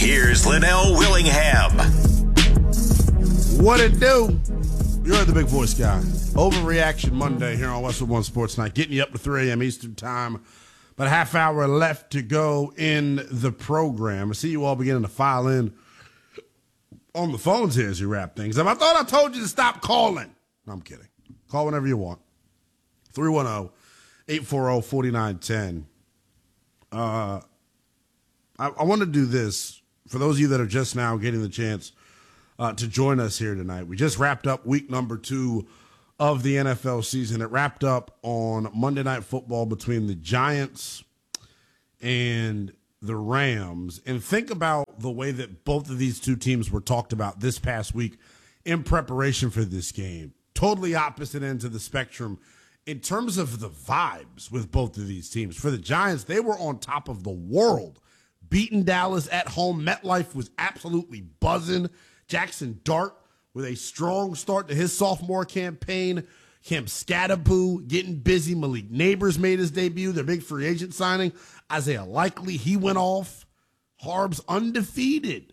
Here's Linnell Willingham. What it do? You're the big voice guy. Overreaction Monday here on Westwood One Sports Night. Getting you up to 3 a.m. Eastern Time. About a half hour left to go in the program. I see you all beginning to file in on the phones here as you wrap things up. I thought I told you to stop calling. No, I'm kidding. Call whenever you want. 310-840-4910. I want to do this for those of you that are just now getting the chance to join us here tonight. We just wrapped up week number 2 of the NFL season. It wrapped up on Monday Night Football between the Giants and the Rams. And think about the way that both of these two teams were talked about this past week in preparation for this game. Totally opposite ends of the spectrum in terms of the vibes with both of these teams. For the Giants, they were on top of the world. Beating Dallas at home. MetLife was absolutely buzzing. Jackson Dart with a strong start to his sophomore campaign. Cam Scatterboo getting busy. Malik Neighbors made his debut, their big free agent signing. Isaiah Likely, he went off. Harb's undefeated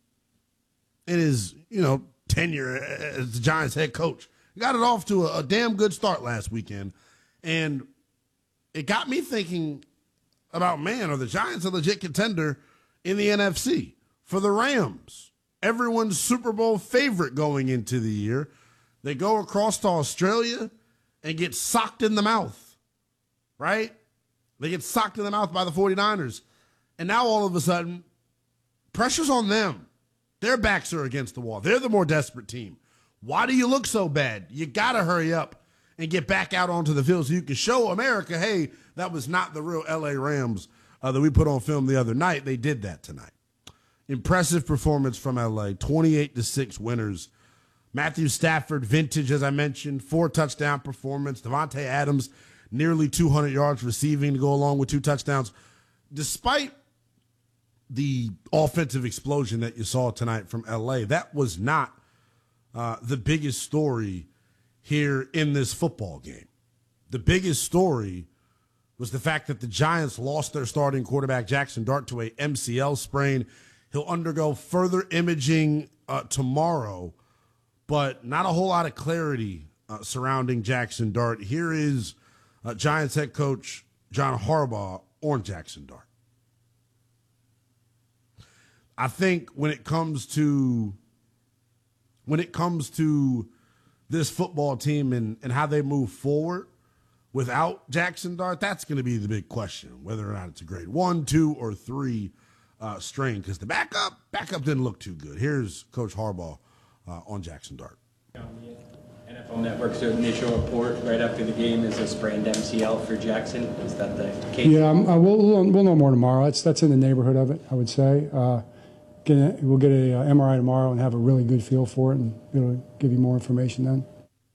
in his, tenure as the Giants head coach. Got it off to a damn good start last weekend. And it got me thinking about, man, are the Giants a legit contender in the NFC? For the Rams, everyone's Super Bowl favorite going into the year. They go across to Australia and get socked in the mouth, right? They get socked in the mouth by the 49ers. And now all of a sudden, pressure's on them. Their backs are against the wall. They're the more desperate team. Why do you look so bad? You got to hurry up and get back out onto the field so you can show America, hey, that was not the real L.A. Rams that we put on film the other night. They did that tonight. Impressive performance from L.A., 28-6 winners. Matthew Stafford, vintage, as I mentioned, 4-touchdown performance. Devontae Adams, nearly 200 yards receiving to go along with 2 touchdowns. Despite the offensive explosion that you saw tonight from L.A., that was not the biggest story here in this football game. The biggest story was the fact that the Giants lost their starting quarterback, Jackson Dart, to a MCL sprain. He'll undergo further imaging tomorrow, but not a whole lot of clarity surrounding Jackson Dart. Here is Giants head coach John Harbaugh on Jackson Dart. I think when it comes to this football team and how they move forward without Jackson Dart, that's going to be the big question, whether or not it's a grade 1, 2, or 3 strain, because the backup didn't look too good. Here's Coach Harbaugh on Jackson Dart. NFL Network's initial report right after the game is a sprained MCL for Jackson. Is that the case? Yeah, we'll know more tomorrow. That's in the neighborhood of it, I would say. We'll get a MRI tomorrow and have a really good feel for it and be able to give you more information then.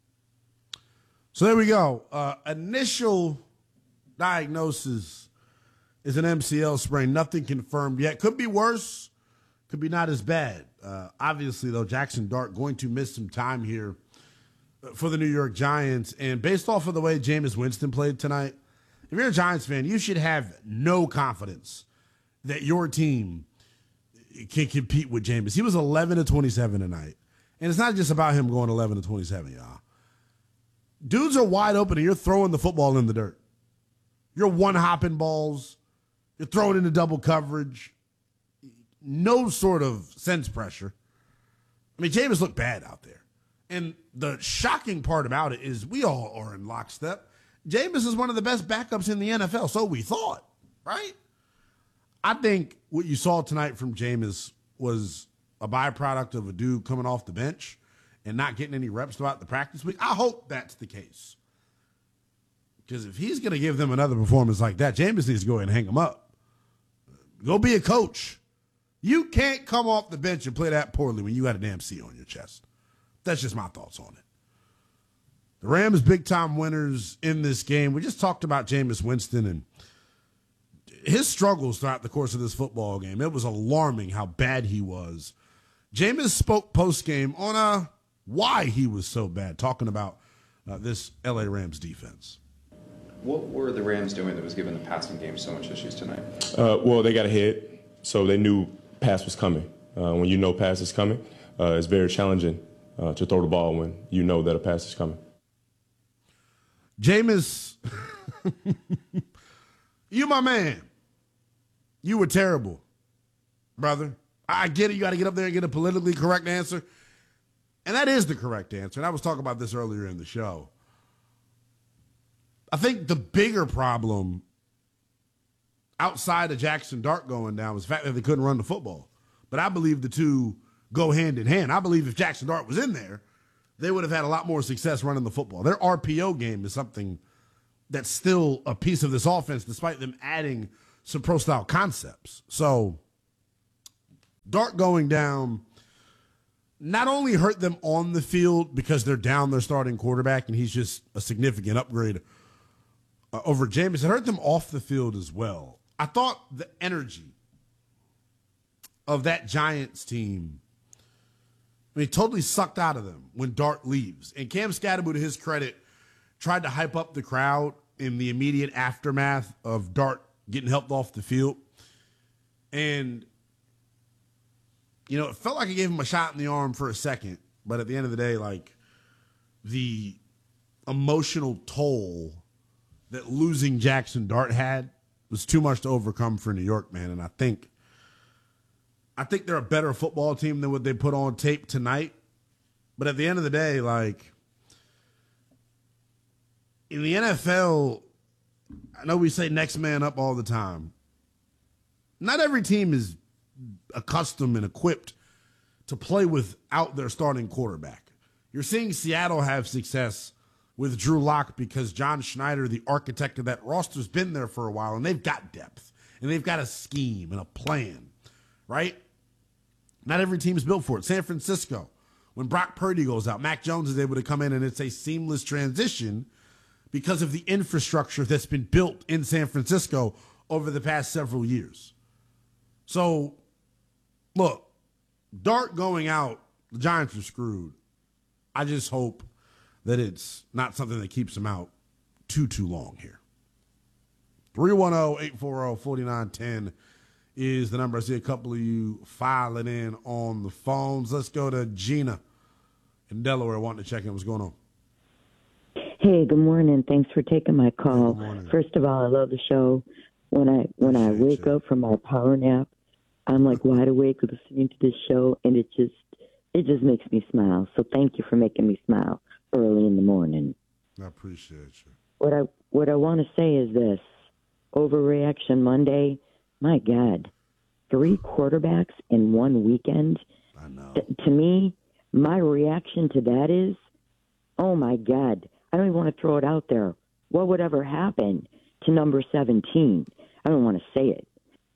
So there we go. Initial diagnosis is an MCL sprain. Nothing confirmed yet. Could be worse. Could be not as bad. Obviously, though, Jackson Dart going to miss some time here for the New York Giants. And based off of the way Jameis Winston played tonight, if you're a Giants fan, you should have no confidence that your team can compete with Jameis. He was 11-27 tonight. And it's not just about him going 11-27, y'all. Dudes are wide open and you're throwing the football in the dirt. You're one-hopping balls. You're throwing into double coverage. No sort of sense pressure. I mean, Jameis looked bad out there. And the shocking part about it is we all are in lockstep. Jameis is one of the best backups in the NFL, so we thought, right? I think what you saw tonight from Jameis was a byproduct of a dude coming off the bench and not getting any reps throughout the practice week. I hope that's the case. Because if he's going to give them another performance like that, Jameis needs to go ahead and hang him up. Go be a coach. You can't come off the bench and play that poorly when you got a damn C on your chest. That's just my thoughts on it. The Rams big-time winners in this game. We just talked about Jameis Winston and his struggles throughout the course of this football game. It was alarming how bad he was. Jameis spoke post-game on why he was so bad, talking about this L.A. Rams defense. What were the Rams doing that was giving the passing game so much issues tonight? Well, they got ahead, so they knew pass was coming. When you know pass is coming, it's very challenging to throw the ball when you know that a pass is coming. Jameis, you my man. You were terrible, brother. I get it. You got to get up there and get a politically correct answer. And that is the correct answer. And I was talking about this earlier in the show. I think the bigger problem outside of Jackson Dart going down was the fact that they couldn't run the football. But I believe the two go hand in hand. I believe if Jackson Dart was in there, they would have had a lot more success running the football. Their RPO game is something that's still a piece of this offense, despite them adding some pro-style concepts. So Dart going down not only hurt them on the field because they're down their starting quarterback and he's just a significant upgrade over Jameis, it hurt them off the field as well. I thought the energy of that Giants team, totally sucked out of them when Dart leaves. And Cam Scatterbo, to his credit, tried to hype up the crowd in the immediate aftermath of Dart getting helped off the field. And, it felt like it gave him a shot in the arm for a second. But at the end of the day, the emotional toll that losing Jackson Dart had was too much to overcome for New York, man. And I think they're a better football team than what they put on tape tonight. But at the end of the day, in the NFL, I know we say next man up all the time. Not every team is accustomed and equipped to play without their starting quarterback. You're seeing Seattle have success with Drew Lock because John Schneider, the architect of that roster, has been there for a while, and they've got depth, and they've got a scheme and a plan, right? Not every team is built for it. San Francisco, when Brock Purdy goes out, Mac Jones is able to come in, and it's a seamless transition because of the infrastructure that's been built in San Francisco over the past several years. So, look, Dart going out, the Giants are screwed. I just hope that it's not something that keeps them out too long here. 310-840-4910 is the number. I see a couple of you filing in on the phones. Let's go to Gina in Delaware wanting to check in. What's going on? Hey, good morning. Thanks for taking my call. First of all, I love the show. When I wake up from my power nap, I'm wide awake listening to this show, and it just makes me smile. So thank you for making me smile early in the morning. I appreciate you. What I want to say is this: Overreaction Monday. My God, 3 quarterbacks in one weekend. I know. To me, my reaction to that is, oh my God, I don't even want to throw it out there. What would ever happen to number 17? I don't want to say it.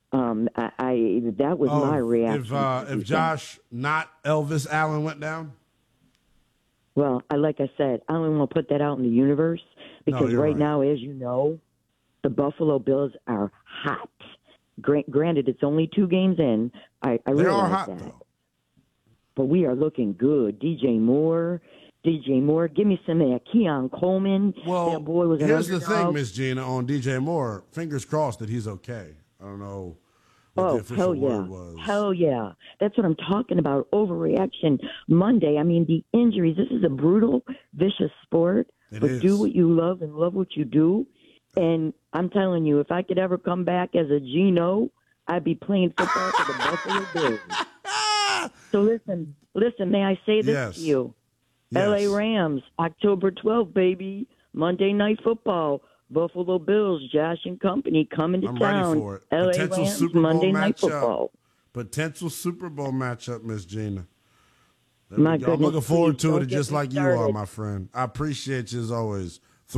That was my reaction. If Josh, not Elvis Allen, went down? Well, like I said, I don't even want to put that out in the universe because right now, as you know, the Buffalo Bills are hot. Granted, it's only 2 games in. I they realize are hot, that. though. But we are looking good. DJ Moore, give me some of that. Keon Coleman. Well, that boy was an here's the underdog. thing, Miss Gina, on DJ Moore. Fingers crossed that he's okay. I don't know what the official word was. Hell yeah. That's what I'm talking about. Overreaction Monday. I mean, the injuries. This is a brutal, vicious sport. But do what you love and love what you do. And I'm telling you, if I could ever come back as a Geno, I'd be playing football for the Buffalo Bills. So listen, may I say this to you? Yes. L.A. Rams, October 12th, baby. Monday Night Football. Buffalo Bills, Josh and company coming to I'm town. ready for it. L.A. Potential Rams, Super Bowl Monday Night matchup. Football. Potential Super Bowl matchup, Miss Gina. My I'm goodness, looking forward to don't it get just me like you started. are, my friend. I appreciate you as always.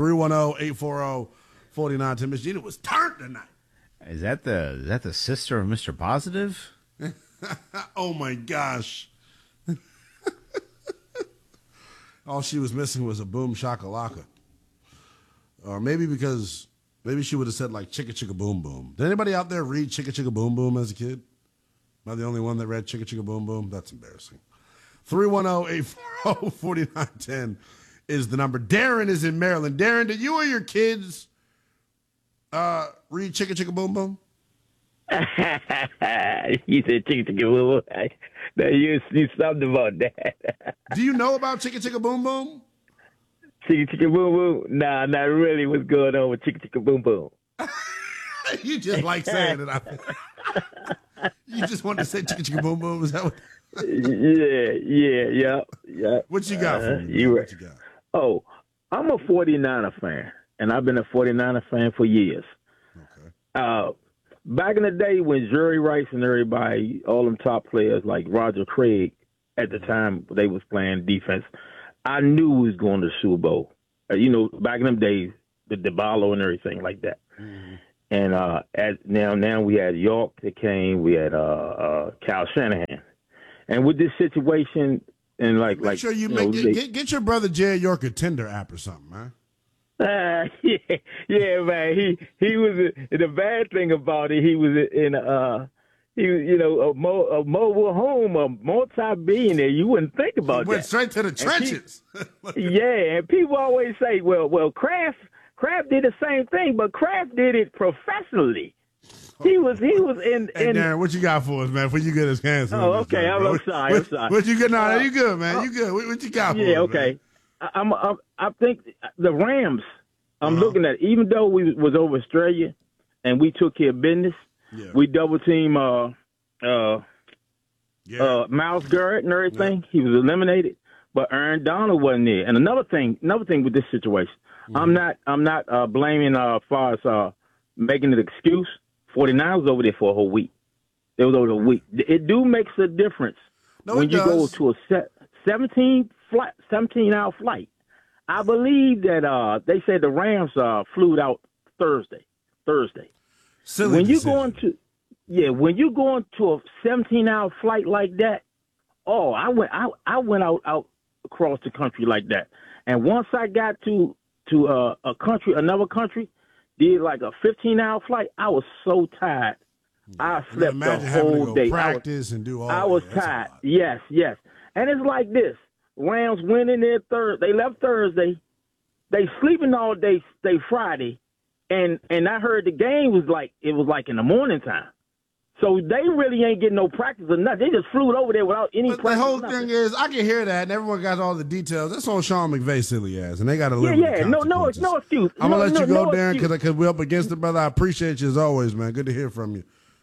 310-840-4910. Miss Gina was turned tonight. Is that the sister of Mr. Positive? Oh, my gosh. All she was missing was a boom shakalaka. Or maybe she would have said chicka chicka boom boom. Did anybody out there read chicka chicka boom boom as a kid? Am I the only one that read chicka chicka boom boom? That's embarrassing. 310-840-4910 is the number. Darren is in Maryland. Darren, did you or your kids read chicka chicka boom boom? He said chicka chicka boom boom. Now you see something about that. Do you know about Chicka Chicka Boom Boom? Chicka chicka boom boom. Nah, not really. What's going on with chicka chicka boom boom? You just like saying it. You just wanted to say Chicka Chicka Boom Boom. Is that what? Yeah. What you got for me? You What you got? Oh, I'm a 49er fan, and I've been a 49er fan for years. Okay. Back in the day when Jerry Rice and everybody, all them top players like Roger Craig, at the time they was playing defense, I knew we was going to the Super Bowl. Back in them days, the DeBarlo and everything like that. Mm-hmm. And now we had York that came, we had Kyle Shanahan, and with this situation and make sure get your brother Jay York a Tinder app or something, man. Yeah, man. He was the bad thing about it. He was in a mobile home, a multi-billionaire. You wouldn't think about that. Went straight to the trenches. And people always say, well, Kraft did the same thing, but Kraft did it professionally. He was in. Hey, Darren, what you got for us, man? Before you get his cancer. Oh, okay. I'm sorry. What you good? No, you good, man. You good. What you got for us? Yeah, okay. Man? I think the Rams. I'm looking at, even though we was over Australia and we took care of business, we double team Miles Garrett and everything. Yeah. He was eliminated, but Aaron Donald wasn't there. And another thing with this situation, I'm not blaming as far as making an excuse. 49 was over there for a whole week. It was over a week. It do makes a difference when you go to a 17-hour flight. I believe that they said the Rams flew out Thursday. Silly when you decision. When you go into a 17-hour flight like that, I went out across the country like that. And once I got to another country, did like a 15-hour flight, I was so tired. I slept the whole day. Practice and do all. I was tired. Yes. And it's like this. Rams went in there Thursday. They left Thursday. They sleeping all day. Stay Friday, and I heard the game was like in the morning time. So they really ain't getting no practice or nothing. They just flew over there without any practice. The whole thing is, I can hear that, and everyone got all the details. That's on Sean McVay's silly ass, and they got to live with the consequences. No, it's no excuse. I'm going to let you go, Darren, because we're up against it, brother. I appreciate you as always, man. Good to hear from you.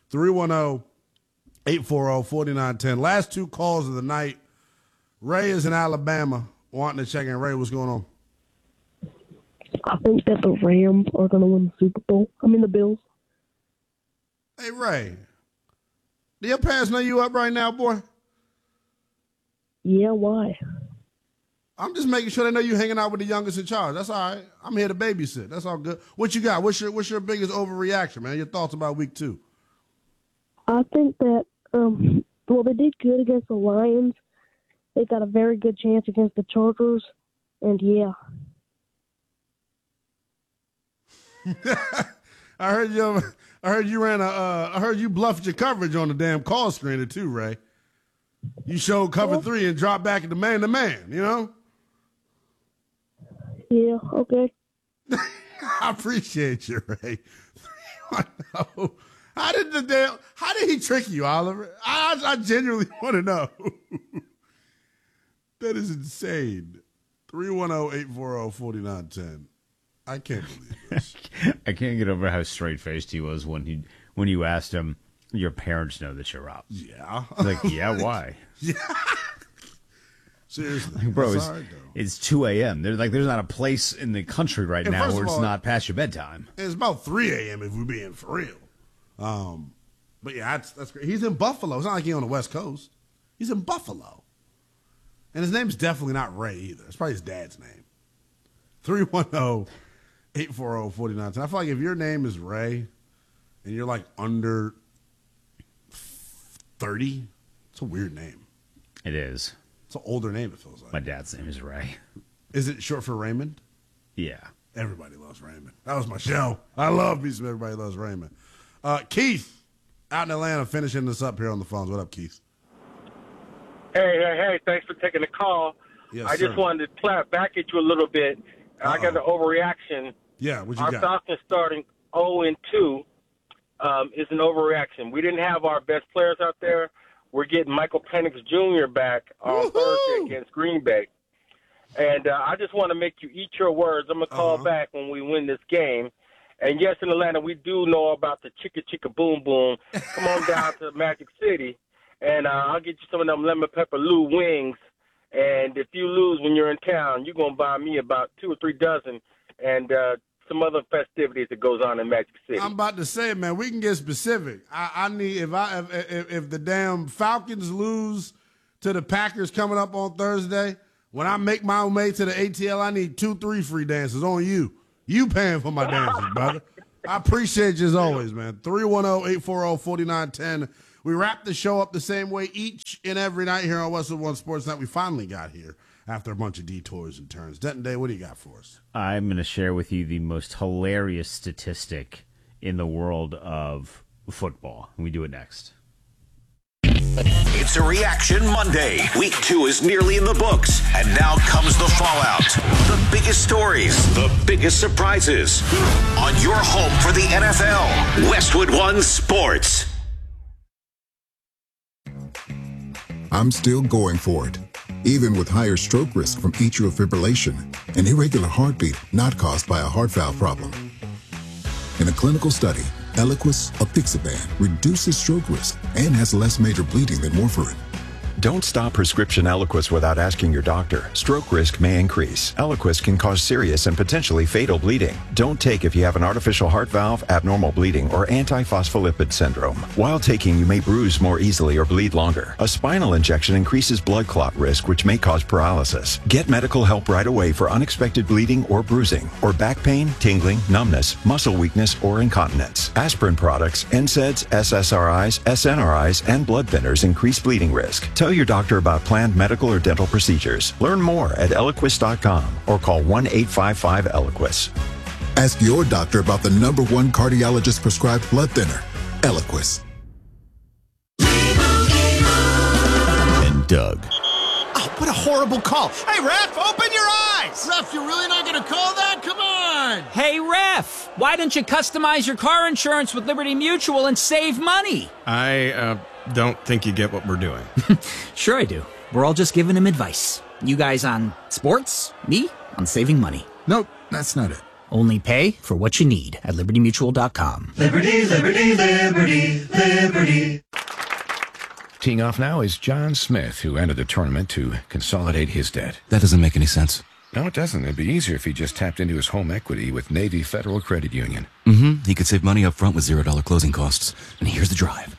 310-840-4910. Last two calls of the night. Ray is in Alabama, wanting to check in. Ray, what's going on? I think that the Rams are going to win the Super Bowl. The Bills. Hey, Ray. Do your parents know you up right now, boy? Yeah, why? I'm just making sure they know you hanging out with the youngest in charge. That's all right. I'm here to babysit. That's all good. What you got? What's your biggest overreaction, man? Your thoughts about week 2? I think that, they did good against the Lions. They got a very good chance against the Chargers, and yeah. I heard you bluffed your coverage on the damn call screener too, Ray. You showed cover 3 and dropped back into man-to-man, you know? Yeah, okay. I appreciate you, Ray. How did he trick you, Oliver? I genuinely want to know. That is insane. 310-840-4910. I can't believe this. I can't get over how straight-faced he was when you asked him, your parents know that you're up. Yeah. Like, yeah, why? Yeah. Seriously. Like, bro, it's 2 a.m. There's not a place in the country right now where it's not past your bedtime. It's about 3 a.m. if we're being for real. But yeah, that's great. He's in Buffalo. It's not like he's on the West Coast. He's in Buffalo. And his name's definitely not Ray either. It's probably his dad's name. 310-840-4910. I feel like if your name is Ray and you're like under 30, it's a weird name. It is. It's an older name, it feels like. My dad's name is Ray. Is it short for Raymond? Yeah. Everybody loves Raymond. That was my show. I love me some Everybody Loves Raymond. Keith, out in Atlanta, finishing this up here on the phones. What up, Keith? Hey, thanks for taking the call. Yes, I just sir. wanted to clap back at you a little bit. I got the overreaction. Yeah, what you Our got? Falcons starting 0-2. is an overreaction. We didn't have our best players out there. We're getting Michael Penix Jr. back on Thursday against Green Bay. And I just want to make you eat your words. I'm going to call back when we win this game. And, yes, in Atlanta, we do know about the chicka chicka boom boom. Come on down to Magic City, and I'll get you some of them lemon pepper Lou wings. And if you lose when you're in town, you're going to buy me about 2 or 3 dozen and some other festivities that goes on in Magic City. I'm about to say, man, we can get specific. I need if the damn Falcons lose to the Packers coming up on Thursday, when I make my way to the ATL, I need 2-3 free dances on you. You paying for my dances, brother. I appreciate you as always, man. 310-840-4910. We wrap the show up the same way each and every night here on Westwood One Sports Night. We finally got here after a bunch of detours and turns. Denton Day, what do you got for us? I'm going to share with you the most hilarious statistic in the world of football. We do it next. It's a Reaction Monday. Week 2 is nearly in the books, and now comes the fallout. The biggest stories, the biggest surprises. On your home for the NFL, Westwood One Sports. I'm still going for it, even with higher stroke risk from atrial fibrillation, an irregular heartbeat not caused by a heart valve problem. In a clinical study, Eliquis, apixaban, reduces stroke risk and has less major bleeding than warfarin. Don't stop prescription Eliquis without asking your doctor. Stroke risk may increase. Eliquis can cause serious and potentially fatal bleeding. Don't take if you have an artificial heart valve, abnormal bleeding, or antiphospholipid syndrome. While taking, you may bruise more easily or bleed longer. A spinal injection increases blood clot risk, which may cause paralysis. Get medical help right away for unexpected bleeding or bruising, or back pain, tingling, numbness, muscle weakness, or incontinence. Aspirin products, NSAIDs, SSRIs, SNRIs, and blood thinners increase bleeding risk. Tell your doctor about planned medical or dental procedures. Learn more at Eliquis.com or call 1-855-ELIQUIS. Ask your doctor about the #1 cardiologist prescribed blood thinner, Eliquis. And Doug. Oh, what a horrible call. Hey, ref, open your eyes. Ref, you're really not going to call that? Come on. Hey, ref, why don't you customize your car insurance with Liberty Mutual and save money? I don't think you get what we're doing. Sure I do. We're all just giving him advice. You guys on sports, me on saving money. Nope, that's not it. Only pay for what you need at libertymutual.com. Liberty, liberty, liberty, liberty. Teeing off now is John Smith, who entered the tournament to consolidate his debt. That doesn't make any sense. No, it doesn't. It'd be easier if he just tapped into his home equity with Navy Federal Credit Union. He could save money up front with $0 closing costs. And here's the drive.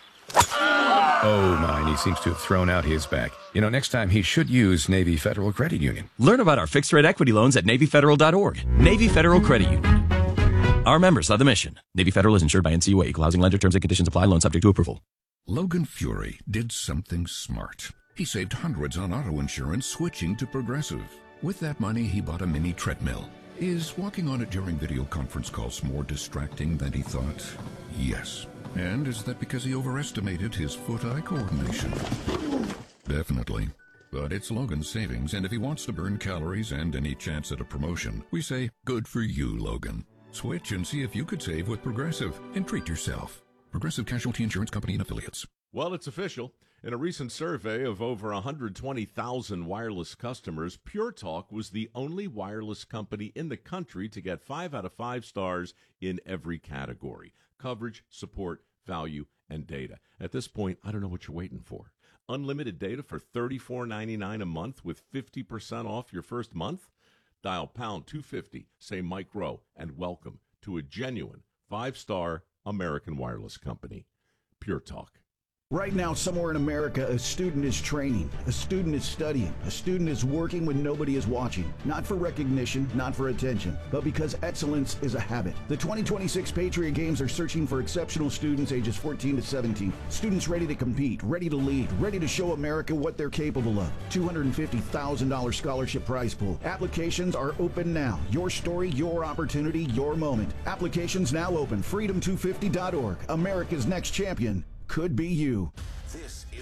Oh, my, and he seems to have thrown out his back. You know, next time he should use Navy Federal Credit Union. Learn about our fixed-rate equity loans at NavyFederal.org. Navy Federal Credit Union. Our members are the mission. Navy Federal is insured by NCUA. Equal housing lender. Terms and conditions apply. Loan subject to approval. Logan Fury did something smart. He saved hundreds on auto insurance switching to Progressive. With that money, he bought a mini treadmill. Is walking on it during video conference calls more distracting than he thought? Yes. And is that because he overestimated his foot-eye coordination? Definitely. But it's Logan's savings, and if he wants to burn calories and any chance at a promotion, we say, good for you, Logan. Switch and see if you could save with Progressive and treat yourself. Progressive Casualty Insurance Company and Affiliates. Well, it's official. In a recent survey of over 120,000 wireless customers, Pure Talk was the only wireless company in the country to get 5 out of 5 stars in every category: coverage, support, value, and data. At this point, I don't know what you're waiting for. Unlimited data for $34.99 a month with 50% off your first month? Dial pound 250, say Mike Rowe, and welcome to a genuine 5-star American wireless company. Pure Talk. Right now, somewhere in America, a student is training, a student is studying, a student is working when nobody is watching. Not for recognition, not for attention, but because excellence is a habit. The 2026 Patriot Games are searching for exceptional students ages 14 to 17. Students ready to compete, ready to lead, ready to show America what they're capable of. $250,000 scholarship prize pool. Applications are open now. Your story, your opportunity, your moment. Applications now open. Freedom250.org. America's next champion could be you. This is a Westwood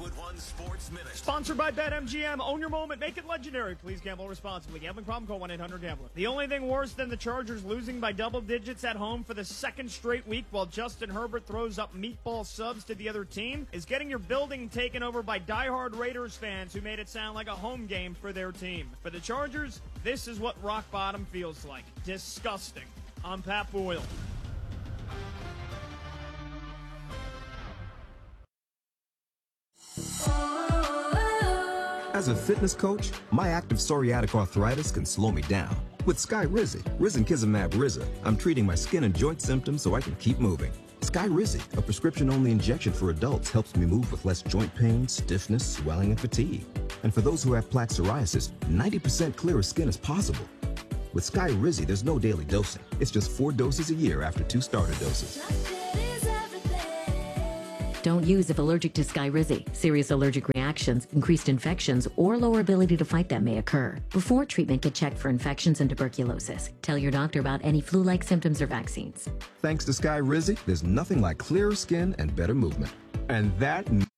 Westwood One Sports Minute. Sponsored by BetMGM. Own your moment. Make it legendary. Please gamble responsibly. Gambling problem? Call 1-800-GAMBLER. The only thing worse than the Chargers losing by double digits at home for the second straight week while Justin Herbert throws up meatball subs to the other team is getting your building taken over by diehard Raiders fans who made it sound like a home game for their team. For the Chargers, this is what rock bottom feels like. Disgusting. I'm Pat Boyle. As a fitness coach, my active psoriatic arthritis can slow me down. With Skyrizi, Risankizumab Riza, I'm treating my skin and joint symptoms so I can keep moving. Skyrizi, a prescription-only injection for adults, helps me move with less joint pain, stiffness, swelling, and fatigue. And for those who have plaque psoriasis, 90% clearer skin is possible. With Skyrizi, there's no daily dosing. It's just 4 doses a year after 2 starter doses. Don't use if allergic to Skyrizi. Serious allergic reactions, increased infections, or lower ability to fight them may occur. Before treatment, get checked for infections and tuberculosis. Tell your doctor about any flu-like symptoms or vaccines. Thanks to Skyrizi, there's nothing like clearer skin and better movement. And that